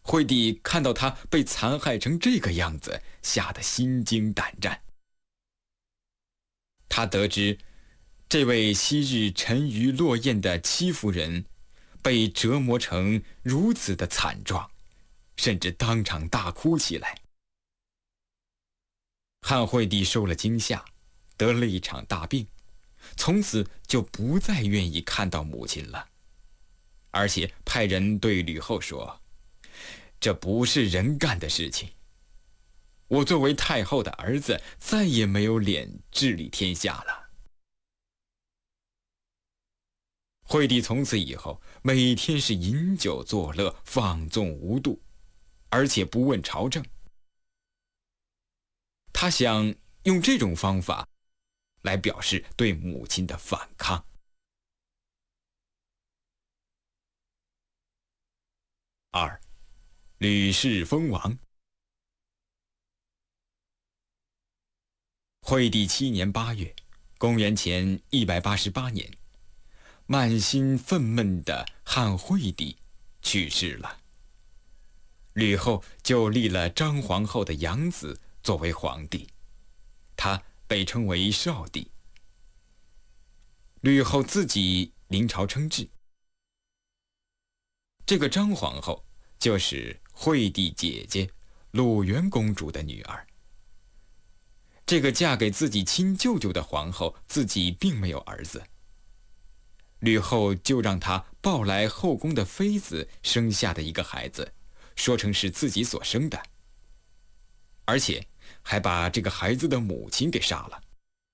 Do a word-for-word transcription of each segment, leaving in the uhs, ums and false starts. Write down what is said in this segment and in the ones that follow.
惠帝看到他被残害成这个样子，吓得心惊胆战。他得知这位昔日沉鱼落雁的戚夫人被折磨成如此的惨状，甚至当场大哭起来。汉惠帝受了惊吓，得了一场大病，从此就不再愿意看到母亲了，而且派人对吕后说：“这不是人干的事情，我作为太后的儿子，再也没有脸治理天下了。”惠帝从此以后每天是饮酒作乐，放纵无度，而且不问朝政。他想用这种方法来表示对母亲的反抗。二，吕氏封王。惠帝七年八月，公元前一百八十八年，满心愤懑的汉惠帝去世了。吕后就立了张皇后的养子作为皇帝，他被称为少帝。吕后自己临朝称制。这个张皇后就是惠帝姐姐鲁元公主的女儿。这个嫁给自己亲舅舅的皇后自己并没有儿子，吕后就让她抱来后宫的妃子生下的一个孩子，说成是自己所生的，而且还把这个孩子的母亲给杀了。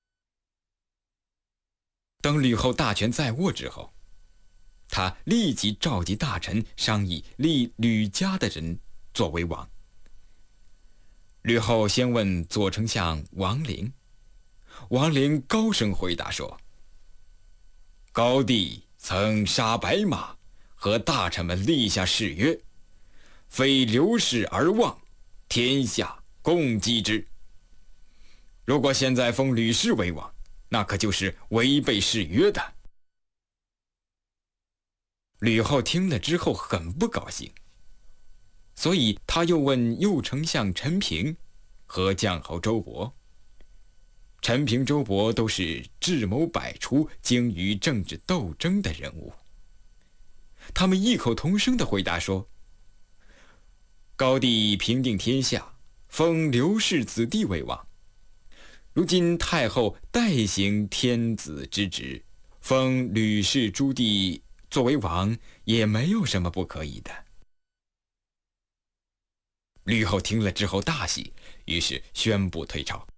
等吕后大权在握之后，她立即召集大臣商议立吕家的人作为王。吕后先问左丞相王陵，王陵高声回答说：“高帝曾杀白马，和大臣们立下誓约，非刘氏而亡，天下共击之。如果现在封吕氏为王，那可就是违背誓约的。”吕后听了之后很不高兴，所以他又问右丞相陈平和将侯周勃。陈平、周勃都是智谋百出、精于政治斗争的人物，他们异口同声地回答说：“高帝平定天下，封刘氏子弟为王。如今太后代行天子之职，封吕氏诸弟作为王，也没有什么不可以的。”吕后听了之后大喜，于是宣布退朝。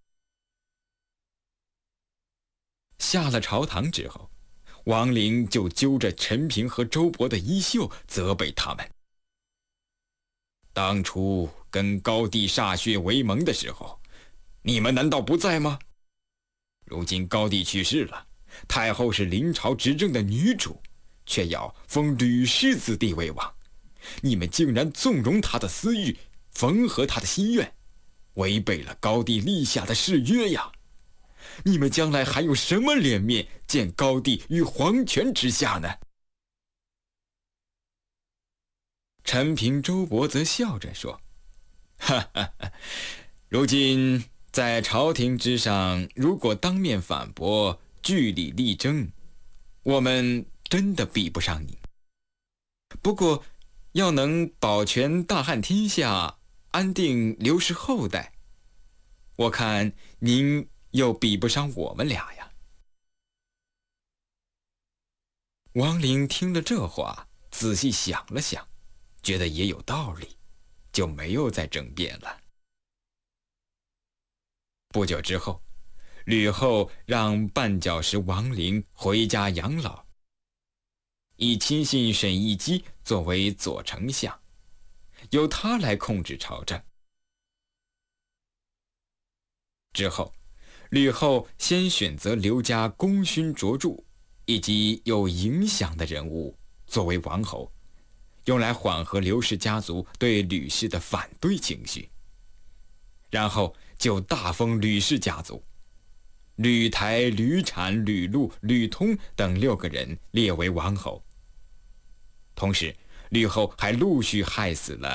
下了朝堂之后，王陵就揪着陈平和周勃的衣袖，责备他们：“当初跟高帝歃血为盟的时候，你们难道不在吗？如今高帝去世了，太后是临朝执政的女主，却要封吕氏子弟为王，你们竟然纵容他的私欲，缝合他的心愿，违背了高帝立下的誓约呀！你们将来还有什么脸面见高帝于皇权之下呢？”陈平、周勃则笑着说：“哈哈哈，如今在朝廷之上，如果当面反驳，据理力争，我们真的比不上你。不过，要能保全大汉天下，安定刘氏后代，我看您又比不上我们俩呀。”王陵听了这话，仔细想了想，觉得也有道理，就没有再争辩了。不久之后，吕后让绊脚石王陵回家养老，以亲信沈亦基作为左丞相，由他来控制朝政。之后，吕后先选择刘家功勋卓著以及有影响的人物作为王侯，用来缓和刘氏家族对吕氏的反对情绪。然后就大封吕氏家族，吕台、吕产、吕禄、吕通等六个人列为王侯。同时，吕后还陆续害死了